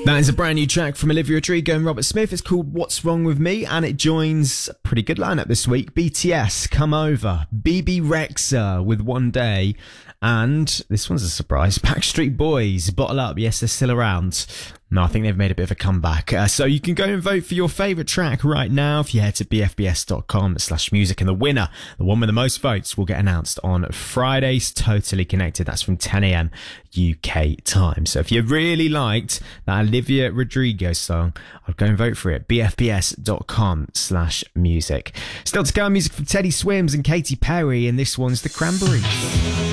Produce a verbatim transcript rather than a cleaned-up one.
That is a brand new track from Olivia Rodrigo and Robert Smith. It's called What's Wrong With Me, and it joins a pretty good lineup this week. B T S, Come Over, B B Rexha with One Day, and this one's a surprise, Backstreet Boys, Bottle Up. Yes, they're still around. No, I think they've made a bit of a comeback. Uh, so you can go and vote for your favourite track right now if you head to b f b s dot com slash music. And the winner, the one with the most votes, will get announced on Fridays. Totally Connected. That's from ten a.m. U K time. So if you really liked that Olivia Rodrigo song, I'd go and vote for it. b f b s dot com slash music. Still to come, music from Teddy Swims and Katy Perry. And this one's The Cranberries.